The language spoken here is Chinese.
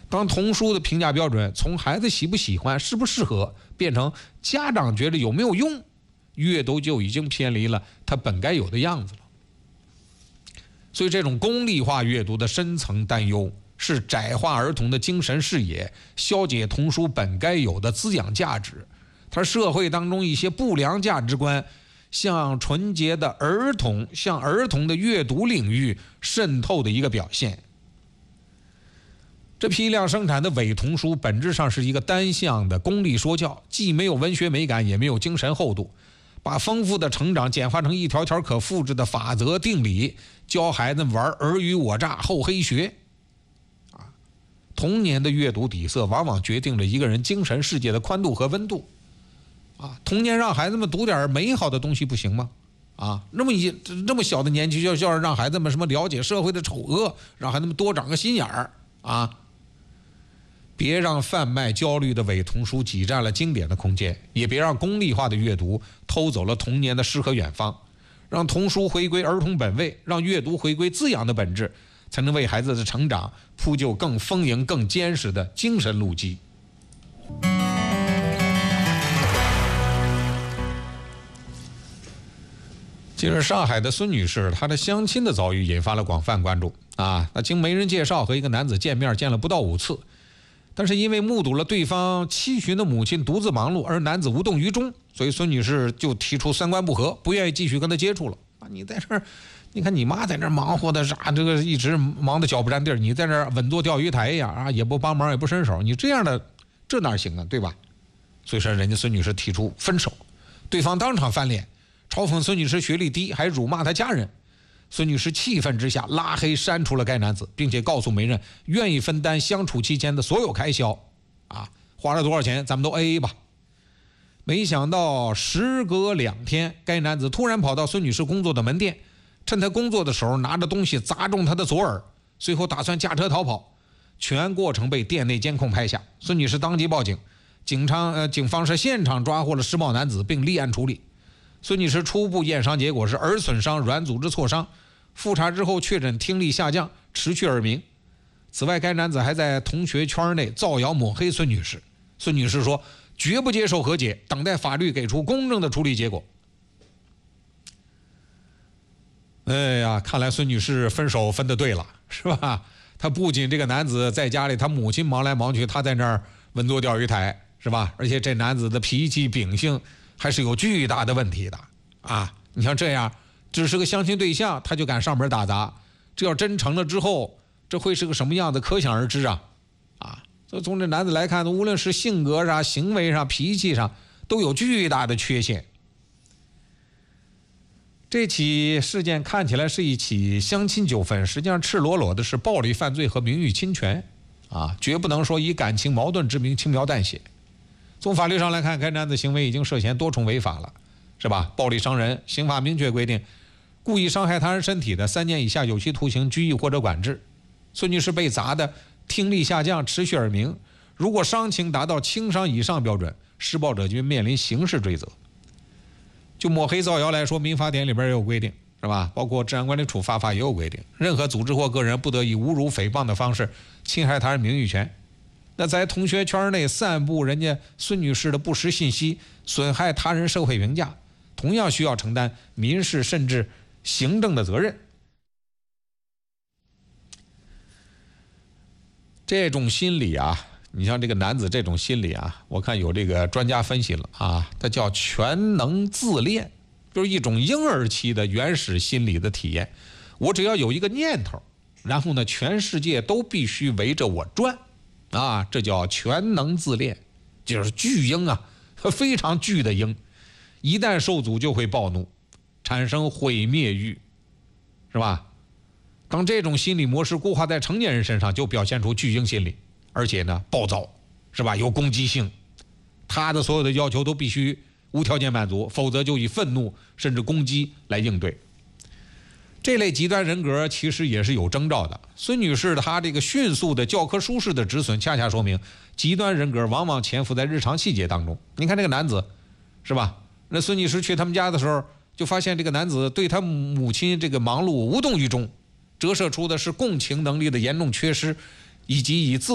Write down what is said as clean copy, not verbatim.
当童书的评价标准从孩子喜不喜欢、适不适合，变成家长觉得有没有用，阅读就已经偏离了它本该有的样子了。所以这种功利化阅读的深层担忧，是窄化儿童的精神视野，消解童书本该有的滋养价值。它是社会当中一些不良价值观向纯洁的儿童、向儿童的阅读领域渗透的一个表现。这批量生产的伪童书本质上是一个单向的功利说教，既没有文学美感，也没有精神厚度，把丰富的成长简化成一条条可复制的法则定理，教孩子玩尔虞我诈、厚黑学。童年的阅读底色往往决定了一个人精神世界的宽度和温度。童年让孩子们读点美好的东西不行吗？那么小的年纪就要让孩子们什么了解社会的丑恶，让孩子们多长个心眼儿别让贩卖焦虑的伪童书挤占了经典的空间，也别让功利化的阅读偷走了童年的诗和远方。让童书回归儿童本位，让阅读回归滋养的本质，才能为孩子的成长铺就更丰盈、更坚实的精神路基。近日，上海的孙女士她的相亲的遭遇引发了广泛关注那经媒人介绍，和一个男子见了不到5次，但是因为目睹了对方7旬的母亲独自忙碌，而男子无动于衷，所以孙女士就提出三观不合，不愿意继续跟他接触了你在这儿，你看你妈在那儿忙活的这个一直忙得脚不沾地儿，你在这儿稳坐钓鱼台呀也不帮忙也不伸手，你这样的这哪行啊，对吧？所以说人家孙女士提出分手，对方当场翻脸，嘲讽孙女士学历低，还辱骂她家人。孙女士气愤之下拉黑删除了该男子，并且告诉媒人愿意分担相处期间的所有开销花了多少钱咱们都 AA 吧。没想到时隔2天，该男子突然跑到孙女士工作的门店，趁她工作的时候拿着东西砸中她的左耳，随后打算驾车逃跑，全过程被店内监控拍下。孙女士当即报警，警方是现场抓获了施暴男子并立案处理。孙女士初步验伤结果是耳损伤、软组织挫伤，复查之后确诊听力下降、失去耳鸣。此外，该男子还在同学圈内造谣抹黑孙女士。孙女士说绝不接受和解，等待法律给出公正的处理结果。看来孙女士分手分得对了，是吧？她不仅这个男子在家里，他母亲忙来忙去，他在那儿稳坐钓鱼台，是吧？而且这男子的脾气秉性还是有巨大的问题的你像这样，只是个相亲对象，他就敢上门打砸，这要真成了之后，这会是个什么样的，可想而知所以从这男子来看，无论是性格上、行为上、脾气上，都有巨大的缺陷。这起事件看起来是一起相亲纠纷，实际上赤裸裸的是暴力犯罪和名誉侵权绝不能说以感情矛盾之名轻描淡写。从法律上来看，该男子行为已经涉嫌多重违法了，是吧？暴力伤人，刑法明确规定，故意伤害他人身体的3年以下有期徒刑、拘役或者管制。孙女士被砸的听力下降、持续耳鸣，如果伤情达到轻伤以上标准，施暴者就面临刑事追责。就抹黑造谣来说，民法典里边也有规定，是吧？包括治安管理处罚法也有规定，任何组织或个人不得以侮辱、诽谤的方式侵害他人名誉权。那在同学圈内散布人家孙女士的不实信息，损害他人社会评价，同样需要承担民事甚至行政的责任。这种心理你像这个男子这种心理我看有这个专家分析了它叫全能自恋，就是一种婴儿期的原始心理的体验。我只要有一个念头，然后呢，全世界都必须围着我转这叫全能自恋，就是巨婴非常巨的婴，一旦受阻就会暴怒，产生毁灭欲，是吧？当这种心理模式固化在成年人身上，就表现出巨婴心理，而且呢暴躁，是吧？有攻击性，他的所有的要求都必须无条件满足，否则就以愤怒甚至攻击来应对。这类极端人格其实也是有征兆的。孙女士她这个迅速的教科书式的止损，恰恰说明极端人格往往潜伏在日常细节当中。你看这个男子，是吧？那孙女士去他们家的时候，就发现这个男子对他母亲这个忙碌无动于衷，折射出的是共情能力的严重缺失，以及以自